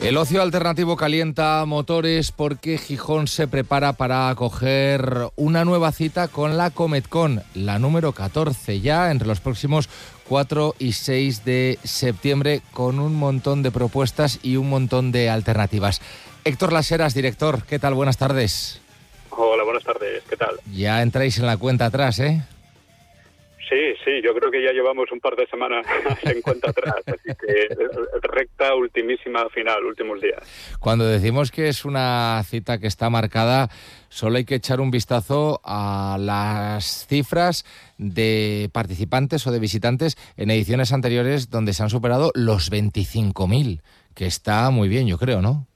El ocio alternativo calienta motores porque Gijón se prepara para acoger una nueva cita con la CometCon, la número 14, ya entre los próximos 4 y 6 de septiembre, con un montón de propuestas y un montón de alternativas. Héctor Las Heras, director, ¿qué tal? Buenas tardes. Hola, buenas tardes, ¿qué tal? Ya entráis en la cuenta atrás, ¿eh? Sí, yo creo que ya llevamos un par de semanas en cuenta atrás, así que recta ultimísima final, últimos días. Cuando decimos que es una cita que está marcada, solo hay que echar un vistazo a las cifras de participantes o de visitantes en ediciones anteriores donde se han superado los 25.000, que está muy bien, yo creo, ¿no?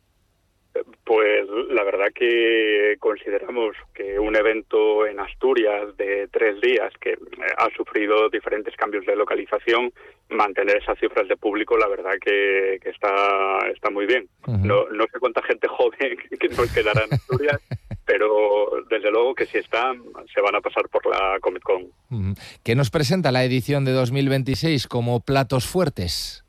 Pues la verdad que consideramos que un evento en Asturias de 3 días que ha sufrido diferentes cambios de localización, mantener esas cifras de público, la verdad que está muy bien. Uh-huh. No sé cuánta gente joven que nos quedará en Asturias, pero desde luego que si están, se van a pasar por la CometCon. Uh-huh. ¿Qué nos presenta la edición de 2026 como platos fuertes?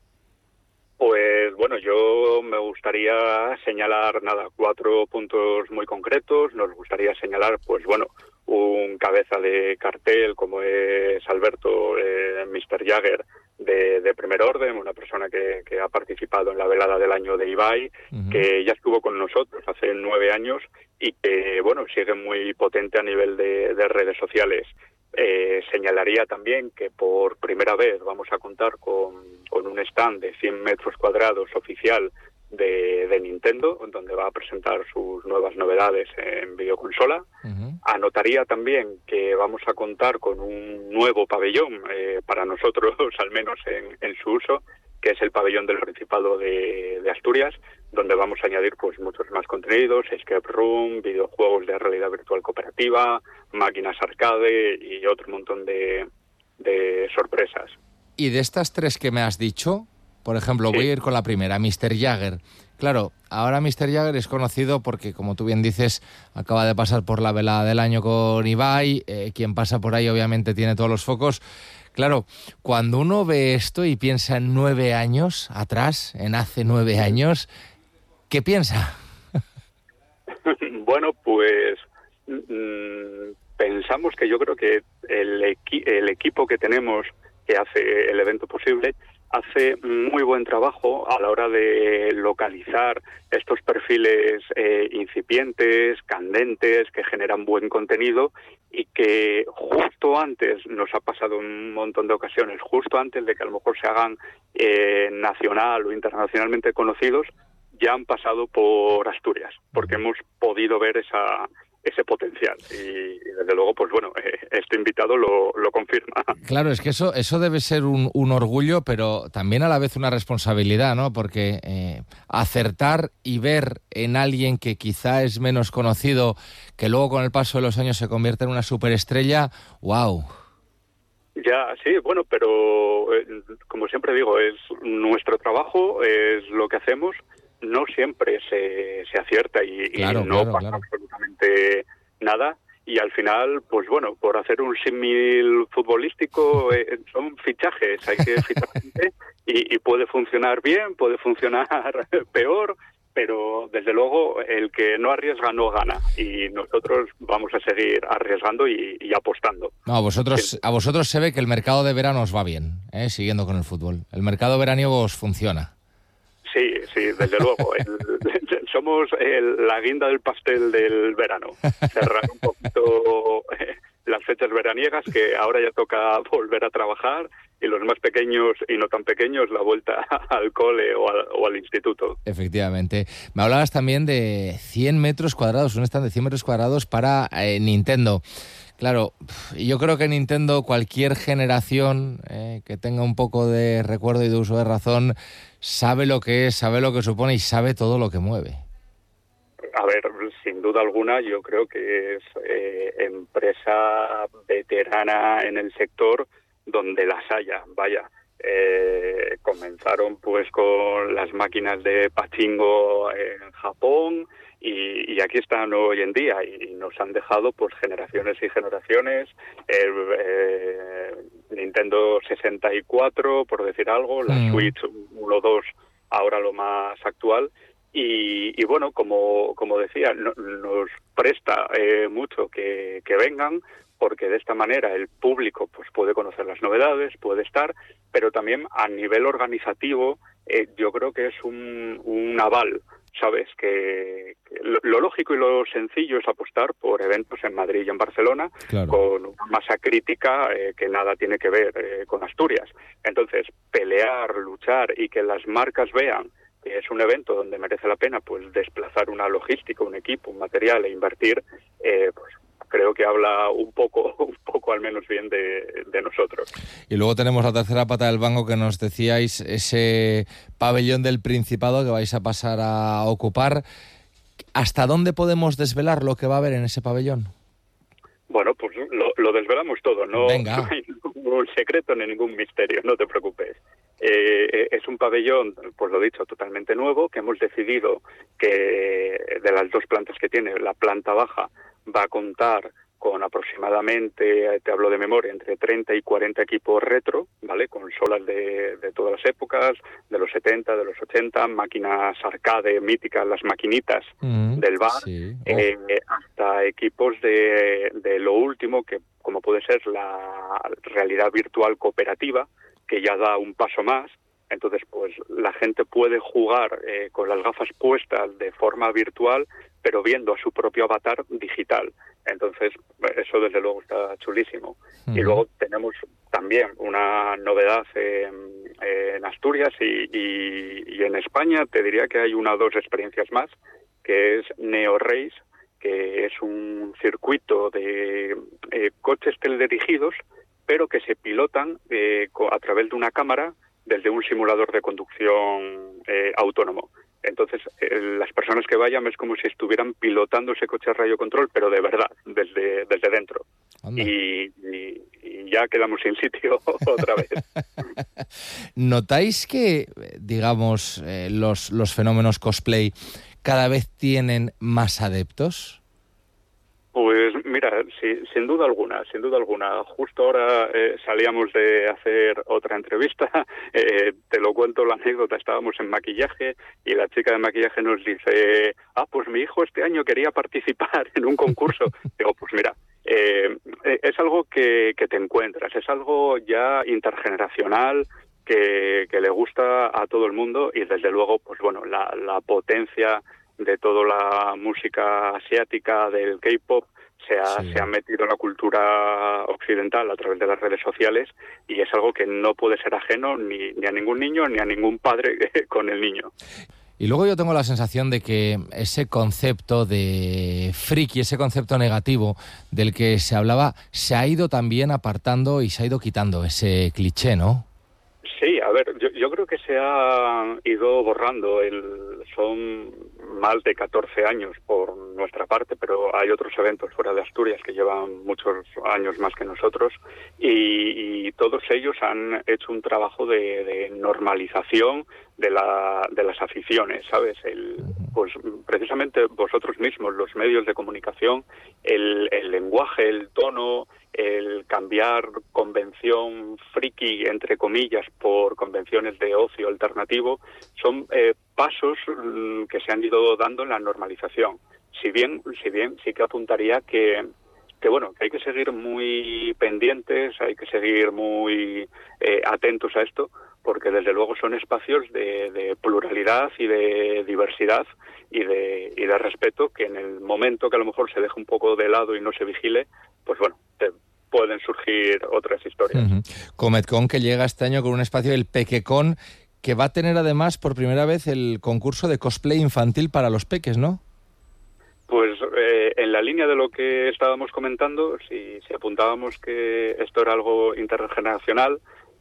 Pues bueno, yo me gustaría señalar 4 puntos muy concretos. Nos gustaría señalar, pues bueno, un cabeza de cartel como es Alberto Mr. Jagger de primer orden, una persona que ha participado en la velada del año de Ibai, uh-huh, que ya estuvo con nosotros hace 9 años y que bueno, sigue muy potente a nivel de redes sociales. Señalaría también que por primera vez vamos a contar con un stand de 100 metros cuadrados oficial de Nintendo, donde va a presentar sus nuevas novedades en videoconsola. Uh-huh. Anotaría también que vamos a contar con un nuevo pabellón, para nosotros al menos en su uso, que es el pabellón del Principado de Asturias, donde vamos a añadir pues muchos más contenidos, escape room, videojuegos de realidad virtual cooperativa, máquinas arcade y otro montón de sorpresas. Y de estas 3 que me has dicho, por ejemplo, sí, voy a ir con la primera, Mr. Jagger. Claro, ahora Mr. Jagger es conocido porque, como tú bien dices, acaba de pasar por la velada del año con Ibai, quien pasa por ahí obviamente tiene todos los focos. Claro, cuando uno ve esto y piensa en 9 años atrás, en hace 9 años, ¿qué piensa? Bueno, pues pensamos que yo creo que el equipo que tenemos que hace el evento posible hace muy buen trabajo a la hora de localizar estos perfiles incipientes, candentes, que generan buen contenido y que justo antes, nos ha pasado un montón de ocasiones, justo antes de que a lo mejor se hagan nacional o internacionalmente conocidos, ya han pasado por Asturias, porque hemos podido ver ese potencial y desde luego pues bueno, este invitado lo confirma. Claro, es que eso debe ser un orgullo, pero también a la vez una responsabilidad, ¿no? Porque acertar y ver en alguien que quizá es menos conocido, que luego con el paso de los años se convierte en una superestrella, ¡wow! Ya, sí, bueno, pero como siempre digo, es nuestro trabajo, es lo que hacemos. No siempre se acierta y no pasa absolutamente nada. Y al final, pues bueno, por hacer un símil futbolístico, son fichajes. Hay que fichar gente y puede funcionar bien, puede funcionar peor, pero desde luego el que no arriesga no gana. Y nosotros vamos a seguir arriesgando y apostando. No, a vosotros se ve que el mercado de verano os va bien, siguiendo con el fútbol. El mercado veraniego os funciona. Sí, desde luego. Somos la guinda del pastel del verano. Cerrar un poquito las fechas veraniegas, que ahora ya toca volver a trabajar, y los más pequeños y no tan pequeños, la vuelta al cole o al instituto. Efectivamente. Me hablabas también de 100 metros cuadrados, un stand de 100 metros cuadrados para Nintendo. Claro, yo creo que Nintendo, cualquier generación que tenga un poco de recuerdo y de uso de razón, sabe lo que es, sabe lo que supone y sabe todo lo que mueve. A ver, sin duda alguna, yo creo que es empresa veterana en el sector donde las haya. Vaya, comenzaron pues con las máquinas de pachinko en Japón y aquí están hoy en día y nos han dejado pues generaciones y generaciones. Nintendo 64, por decir algo, la Switch 1.2, ahora lo más actual, Y bueno, como decía, nos presta mucho que vengan, porque de esta manera el público pues puede conocer las novedades, puede estar, pero también a nivel organizativo yo creo que es un aval, ¿sabes? Que lo lógico y lo sencillo es apostar por eventos en Madrid y en Barcelona, claro, con una masa crítica que nada tiene que ver con Asturias. Entonces, pelear, luchar y que las marcas vean que es un evento donde merece la pena pues desplazar una logística, un equipo, un material e invertir, pues creo que habla un poco al menos bien de nosotros. Y luego tenemos la tercera pata del banco que nos decíais, ese pabellón del Principado que vais a pasar a ocupar. ¿Hasta dónde podemos desvelar lo que va a haber en ese pabellón? Bueno, pues lo desvelamos todo, no hay ningún secreto ni ningún misterio, no te preocupes. Es un pabellón, pues lo dicho, totalmente nuevo, que hemos decidido que de las dos plantas que tiene, la planta baja va a contar con aproximadamente, te hablo de memoria, entre 30 y 40 equipos retro, ¿vale? Consolas de todas las épocas, de los 70, de los 80, máquinas arcade míticas, las maquinitas del bar, sí. hasta equipos de lo último, que como puede ser la realidad virtual cooperativa, que ya da un paso más. Entonces, pues la gente puede jugar con las gafas puestas de forma virtual, pero viendo a su propio avatar digital. Entonces, eso desde luego está chulísimo. Y luego tenemos también una novedad en Asturias y en España. Te diría que hay una o dos experiencias más, que es Neo Race, que es un circuito de coches teledirigidos, pero que se pilotan a través de una cámara desde un simulador de conducción autónomo. Entonces, las personas que vayan es como si estuvieran pilotando ese coche a radio control, pero de verdad, desde dentro. Y ya quedamos sin sitio otra vez. ¿Notáis que, digamos, los fenómenos cosplay cada vez tienen más adeptos? Pues mira, sí, sin duda alguna. Justo ahora salíamos de hacer otra entrevista, te lo cuento la anécdota, estábamos en maquillaje y la chica de maquillaje nos dice, pues mi hijo este año quería participar en un concurso. Digo, pues mira, es algo que te encuentras, es algo ya intergeneracional, que le gusta a todo el mundo y desde luego, pues bueno, la potencia de toda la música asiática, del K-pop, se ha metido en la cultura occidental a través de las redes sociales y es algo que no puede ser ajeno ni a ningún niño ni a ningún padre con el niño. Y luego yo tengo la sensación de que ese concepto de friki, ese concepto negativo del que se hablaba, se ha ido también apartando y se ha ido quitando ese cliché, ¿no? Sí, a ver, yo creo que se ha ido borrando. Son más de 14 años por nuestra parte, pero hay otros eventos fuera de Asturias que llevan muchos años más que nosotros y todos ellos han hecho un trabajo de normalización de las aficiones, ¿sabes? Pues precisamente vosotros mismos, los medios de comunicación, el lenguaje, el tono, el cambiar convención friki, entre comillas, por convenciones de ocio alternativo, son pasos que se han ido dando en la normalización. Si bien sí que apuntaría que bueno, que hay que seguir muy pendientes, hay que seguir muy atentos a esto, porque desde luego son espacios de pluralidad y de diversidad y de respeto, que en el momento que a lo mejor se deja un poco de lado y no se vigile, pues bueno, pueden surgir otras historias. Cometcon, que llega este año con un espacio, el Pequecon, que va a tener además por primera vez el concurso de cosplay infantil para los peques, ¿no? Pues en la línea de lo que estábamos comentando, si apuntábamos que esto era algo intergeneracional,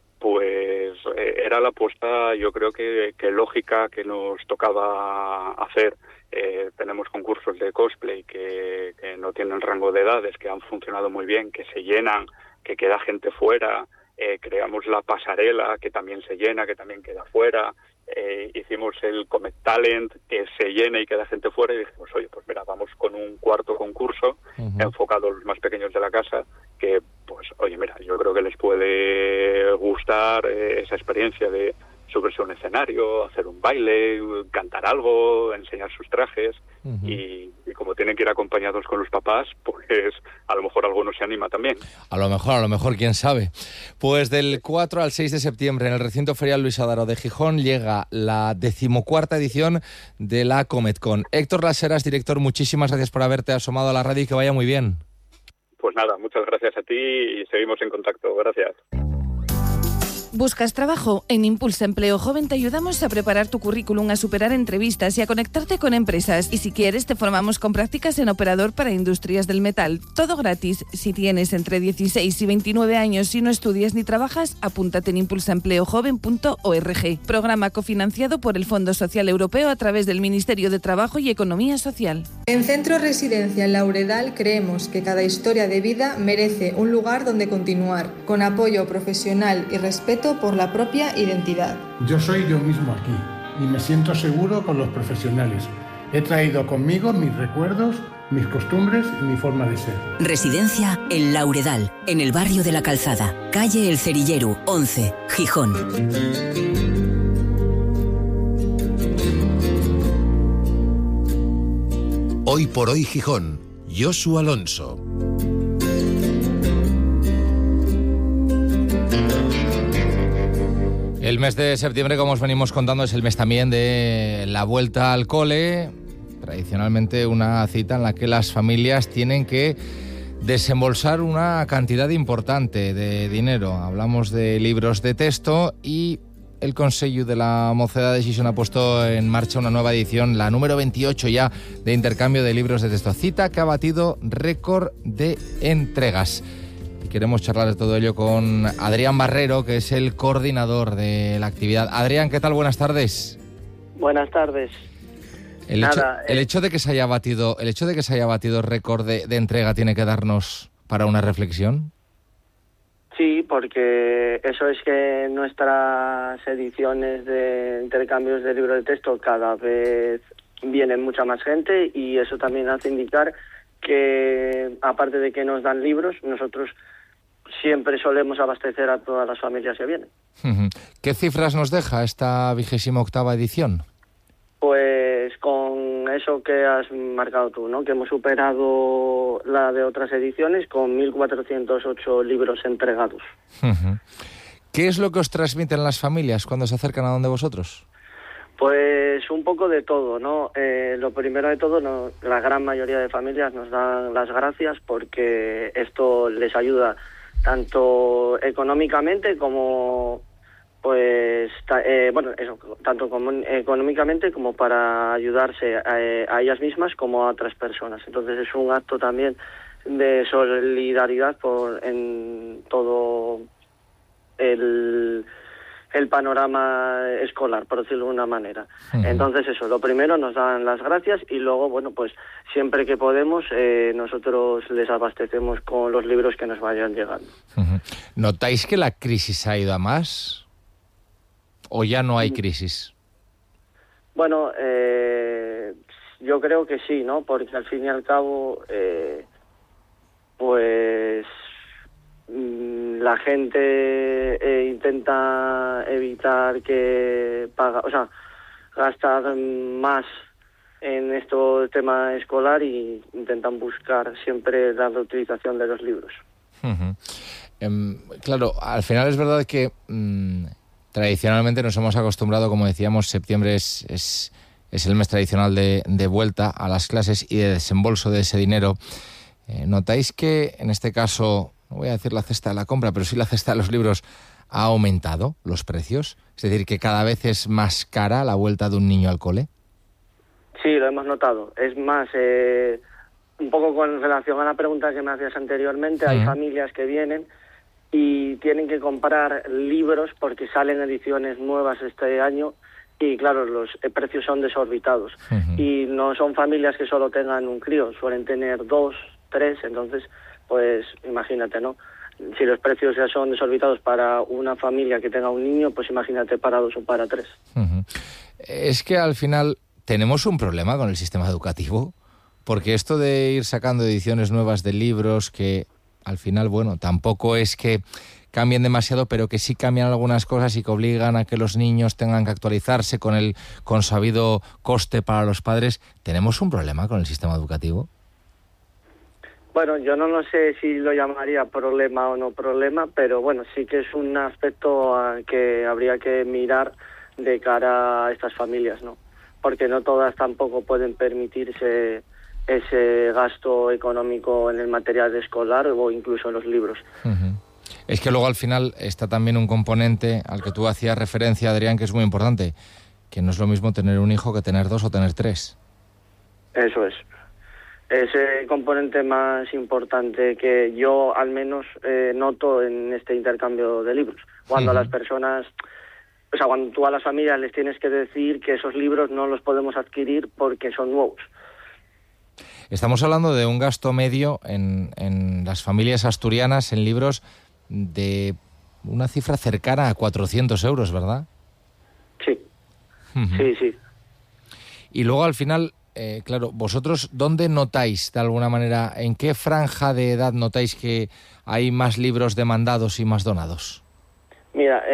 pues era la apuesta, yo creo que lógica que nos tocaba hacer. Tenemos concursos de cosplay que no tienen rango de edades, que han funcionado muy bien, que se llenan, que queda gente fuera. Creamos la pasarela, que también se llena, que también queda fuera. Hicimos el Comet Talent, que se llena y queda gente fuera, y dijimos, oye, pues mira, vamos con un cuarto concurso enfocado a los más pequeños de la casa, que pues, oye, mira, yo creo que les puede gustar esa experiencia de subirse a un escenario, hacer un baile, cantar algo, enseñar sus trajes. Y como tienen que ir acompañados con los papás, pues a lo mejor alguno se anima también. A lo mejor, quién sabe. Pues del 4 al 6 de septiembre en el recinto ferial Luis Adaro de Gijón llega la 14ª edición de la Cometcon. Héctor Las Heras, director, muchísimas gracias por haberte asomado a la radio y que vaya muy bien. Pues nada, muchas gracias a ti y seguimos en contacto. Gracias. ¿Buscas trabajo? En Impulsa Empleo Joven te ayudamos a preparar tu currículum, a superar entrevistas y a conectarte con empresas. Y si quieres, te formamos con prácticas en operador para industrias del metal. Todo gratis. Si tienes entre 16 y 29 años y no estudias ni trabajas, apúntate en impulsaempleojoven.org. Programa cofinanciado por el Fondo Social Europeo a través del Ministerio de Trabajo y Economía Social. En Centro Residencial Lauredal creemos que cada historia de vida merece un lugar donde continuar, con apoyo profesional y respeto por la propia identidad. Yo soy yo mismo aquí y me siento seguro con los profesionales. He traído conmigo mis recuerdos, mis costumbres y mi forma de ser. Residencia El Lauredal, en el barrio de La Calzada, calle El Cerillero, 11, Gijón. Hoy por hoy Gijón, Josu Alonso. El mes de septiembre, como os venimos contando, es el mes también de la vuelta al cole. Tradicionalmente una cita en la que las familias tienen que desembolsar una cantidad importante de dinero. Hablamos de libros de texto y el Consejo de la Mocedad de Gijón ha puesto en marcha una nueva edición, la número 28 ya, de intercambio de libros de texto. Cita que ha batido récord de entregas. Queremos charlar de todo ello con Adrián Barrero, que es el coordinador de la actividad. Adrián, ¿qué tal? Buenas tardes. Buenas tardes. El hecho de que se haya batido récord de entrega tiene que darnos para una reflexión. Sí, porque eso es que nuestras ediciones de intercambios de libros de texto cada vez vienen mucha más gente y eso también hace indicar que, aparte de que nos dan libros, nosotros siempre solemos abastecer a todas las familias que vienen. ¿Qué cifras nos deja esta 28ª edición? Pues con eso que has marcado tú, ¿no? Que hemos superado la de otras ediciones con 1.408 libros entregados. ¿Qué es lo que os transmiten las familias cuando se acercan a donde vosotros? Pues un poco de todo, ¿no? Lo primero de todo, la gran mayoría de familias nos dan las gracias porque esto les ayuda tanto económicamente como, pues, tanto económicamente como para ayudarse a ellas mismas como a otras personas. Entonces es un acto también de solidaridad en todo el panorama escolar, por decirlo de una manera. Entonces eso, lo primero nos dan las gracias y luego, bueno, pues siempre que podemos nosotros les abastecemos con los libros que nos vayan llegando. ¿Notáis que la crisis ha ido a más? ¿O ya no hay crisis? Bueno, yo creo que sí, ¿no? Porque al fin y al cabo, pues la gente intenta evitar gastar más en este tema escolar y intentan buscar siempre la reutilización de los libros. Claro, al final es verdad que tradicionalmente nos hemos acostumbrado, como decíamos, septiembre es el mes tradicional de vuelta a las clases y de desembolso de ese dinero. ¿Notáis que en este caso, no voy a decir la cesta de la compra, pero sí la cesta de los libros, ha aumentado los precios? Es decir, que cada vez es más cara la vuelta de un niño al cole. Sí, lo hemos notado. Es más, un poco con relación a la pregunta que me hacías anteriormente, hay familias que vienen y tienen que comprar libros porque salen ediciones nuevas este año y, claro, los precios son desorbitados. Y no son familias que solo tengan un crío, suelen tener 2, 3, entonces, pues imagínate, ¿no? Si los precios ya son desorbitados para una familia que tenga un niño, pues imagínate para 2 o para 3. Es que al final tenemos un problema con el sistema educativo, porque esto de ir sacando ediciones nuevas de libros que al final, bueno, tampoco es que cambien demasiado, pero que sí cambian algunas cosas y que obligan a que los niños tengan que actualizarse con el consabido coste para los padres. ¿Tenemos un problema con el sistema educativo? Bueno, yo no lo sé si lo llamaría problema o no problema, pero bueno, sí que es un aspecto que habría que mirar de cara a estas familias, ¿no? Porque no todas tampoco pueden permitirse ese gasto económico en el material escolar o incluso en los libros. Uh-huh. Es que luego al final está también un componente al que tú hacías referencia, Adrián, que es muy importante, que no es lo mismo tener un hijo que tener 2 o tener 3. Eso es. Ese componente más importante que yo al menos noto en este intercambio de libros. Cuando a las personas, o sea, cuando tú a las familias les tienes que decir que esos libros no los podemos adquirir porque son nuevos. Estamos hablando de un gasto medio en las familias asturianas en libros de una cifra cercana a 400 euros, ¿verdad? Sí, sí. Y luego al final, claro, vosotros, ¿dónde notáis de alguna manera, en qué franja de edad notáis que hay más libros demandados y más donados? Mira,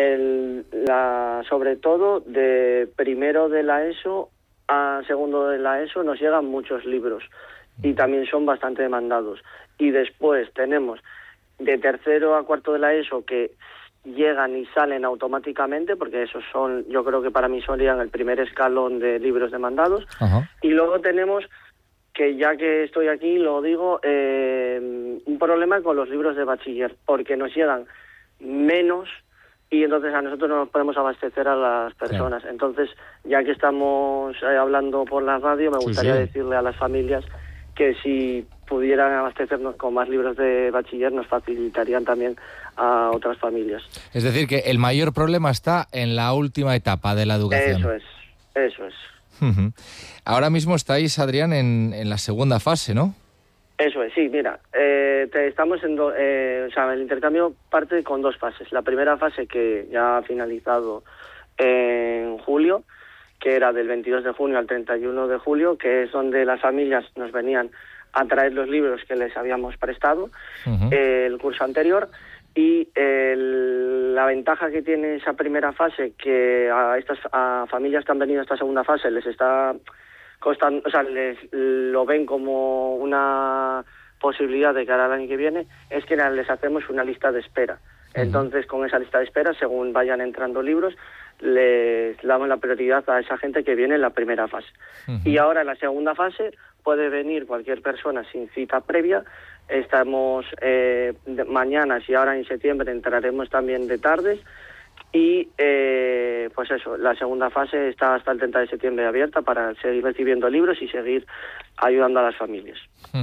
sobre todo de primero de la ESO a segundo de la ESO nos llegan muchos libros y también son bastante demandados. Y después tenemos de tercero a cuarto de la ESO que llegan y salen automáticamente, porque esos son, yo creo que para mí serían el primer escalón de libros demandados. Ajá. Y luego tenemos, que ya que estoy aquí lo digo, un problema con los libros de bachiller, porque nos llegan menos y entonces a nosotros no nos podemos abastecer a las personas. Sí. Entonces, ya que estamos hablando por la radio, me gustaría decirle a las familias que si pudieran abastecernos con más libros de bachiller nos facilitarían también a otras familias. Es decir, que el mayor problema está en la última etapa de la educación. Eso es. Uh-huh. Ahora mismo estáis, Adrián, en la segunda fase, ¿no? Eso es, sí, mira, estamos el intercambio parte con 2 fases. La primera fase que ya ha finalizado en julio, que era del 22 de junio al 31 de julio, que es donde las familias nos venían a traer los libros que les habíamos prestado el curso anterior. Y la ventaja que tiene esa primera fase, que a familias que han venido a esta segunda fase les está costando, o sea, lo ven como una posibilidad de cara al año que viene, es que les hacemos una lista de espera. Entonces, con esa lista de espera, según vayan entrando libros, les damos la prioridad a esa gente que viene en la primera fase. Y ahora en la segunda fase puede venir cualquier persona sin cita previa. Estamos mañana y ahora en septiembre entraremos también de tardes y pues eso, la segunda fase está hasta el 30 de septiembre abierta para seguir recibiendo libros y seguir ayudando a las familias.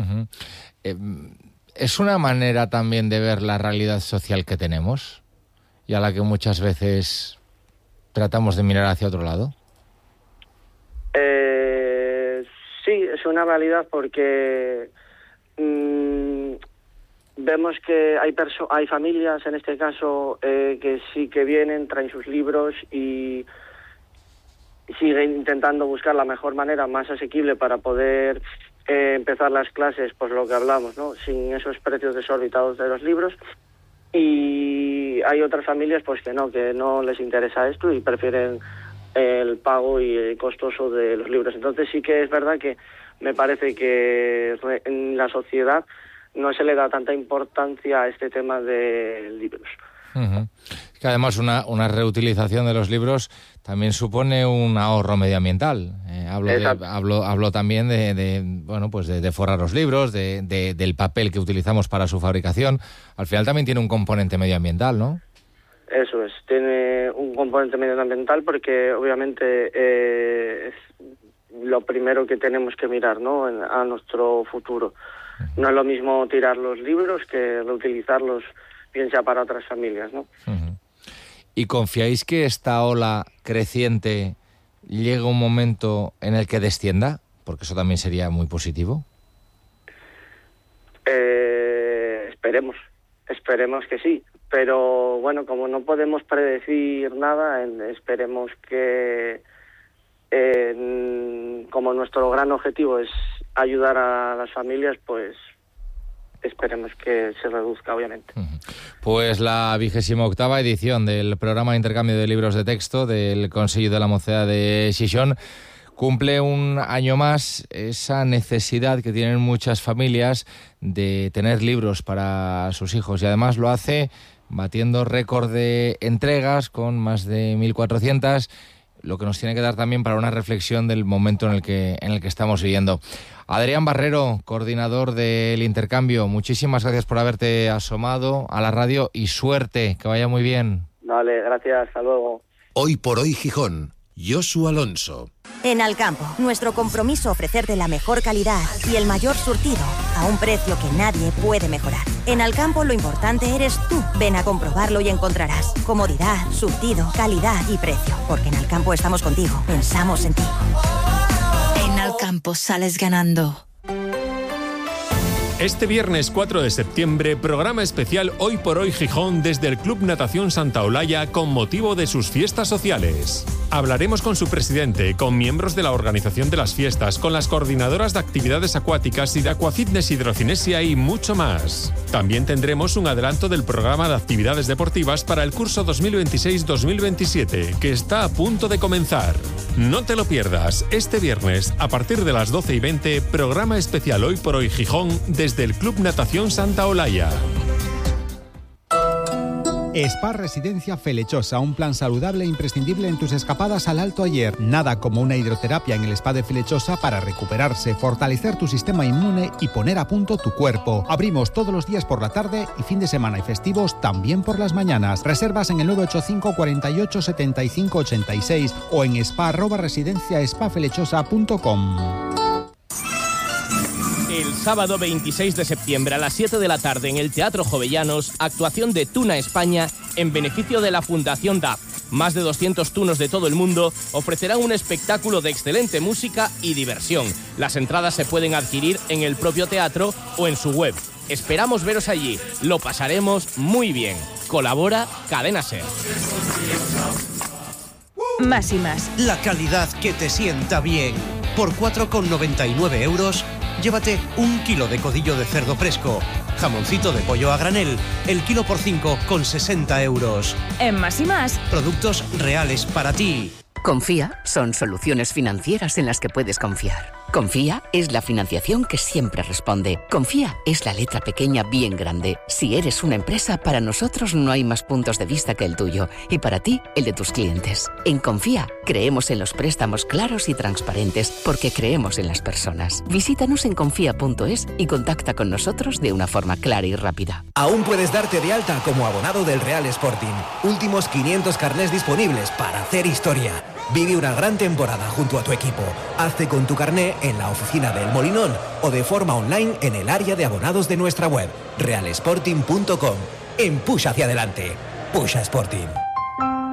Es una manera también de ver la realidad social que tenemos y a la que muchas veces tratamos de mirar hacia otro lado. Sí, es una realidad porque vemos que hay familias, en este caso, que sí que vienen, traen sus libros y siguen intentando buscar la mejor manera, más asequible para poder empezar las clases, pues lo que hablamos, ¿no? Sin esos precios desorbitados de los libros. Y hay otras familias pues que no les interesa esto y prefieren el pago y el costoso de los libros. Entonces sí que es verdad que me parece que en la sociedad no se le da tanta importancia a este tema de libros. Es que además una reutilización de los libros también supone un ahorro medioambiental. Hablo también de forrar los libros, del papel que utilizamos para su fabricación. Al final también tiene un componente medioambiental, ¿no? Eso es, tiene un componente medioambiental porque obviamente es lo primero que tenemos que mirar, ¿no? A nuestro futuro. No es lo mismo tirar los libros que reutilizarlos, bien sea para otras familias, ¿no? ¿Y confiáis que esta ola creciente llegue un momento en el que descienda? Porque eso también sería muy positivo. Esperemos que sí. Pero bueno, como no podemos predecir nada, esperemos que como nuestro gran objetivo es ayudar a las familias, pues esperemos que se reduzca, obviamente. Pues la 28ª edición del programa de intercambio de libros de texto del Consello de la Mocedad de Xixón cumple un año más esa necesidad que tienen muchas familias de tener libros para sus hijos, y además lo hace batiendo récord de entregas con más de 1.400, lo que nos tiene que dar también para una reflexión del momento en el que estamos viviendo. Adrián Barrero, coordinador del intercambio, muchísimas gracias por haberte asomado a la radio y suerte, que vaya muy bien. Vale, gracias, hasta luego. Hoy por hoy Gijón, Josu Alonso. En Alcampo, nuestro compromiso ofrecerte la mejor calidad y el mayor surtido a un precio que nadie puede mejorar. En Alcampo lo importante eres tú. Ven a comprobarlo y encontrarás comodidad, surtido, calidad y precio. Porque en Alcampo estamos contigo, pensamos en ti. En Alcampo sales ganando. Este viernes 4 de septiembre, programa especial Hoy por Hoy Gijón desde el Club Natación Santa Olaya con motivo de sus fiestas sociales. Hablaremos con su presidente, con miembros de la organización de las fiestas, con las coordinadoras de actividades acuáticas y de Aquafitness Hidrocinesia y mucho más. También tendremos un adelanto del programa de actividades deportivas para el curso 2026-2027, que está a punto de comenzar. No te lo pierdas, este viernes, a partir de las 12:20, programa especial Hoy por Hoy Gijón desde el Club Natación Santa Olaya. Spa Residencia Felechosa, un plan saludable e imprescindible en tus escapadas al Alto Ayer. Nada como una hidroterapia en el Spa de Felechosa para recuperarse, fortalecer tu sistema inmune y poner a punto tu cuerpo. Abrimos todos los días por la tarde y fin de semana y festivos también por las mañanas. Reservas en el 985 48 75 86 o en spa@residenciaspafelechosa.com. El sábado 26 de septiembre a las 7 de la tarde en el Teatro Jovellanos, actuación de Tuna España en beneficio de la Fundación DAP. Más de 200 tunos de todo el mundo ofrecerán un espectáculo de excelente música y diversión. Las entradas se pueden adquirir en el propio teatro o en su web. Esperamos veros allí, lo pasaremos muy bien. Colabora Cadena Ser. Más y más. La calidad que te sienta bien. Por 4,99 euros, llévate 1 kilo de codillo de cerdo fresco, jamoncito de pollo a granel, el kilo por 5,60 euros. En Más y más. Productos reales para ti. Confía son soluciones financieras en las que puedes confiar. Confía es la financiación que siempre responde. Confía es la letra pequeña bien grande. Si eres una empresa, para nosotros no hay más puntos de vista que el tuyo y para ti, el de tus clientes. En Confía creemos en los préstamos claros y transparentes porque creemos en las personas. Visítanos en confía.es y contacta con nosotros de una forma clara y rápida. Aún puedes darte de alta como abonado del Real Sporting. Últimos 500 carnés disponibles para hacer historia. Vive una gran temporada junto a tu equipo. Hazte con tu carné en la oficina del Molinón o de forma online en el área de abonados de nuestra web, realsporting.com. Empuja hacia adelante. Pusha Sporting.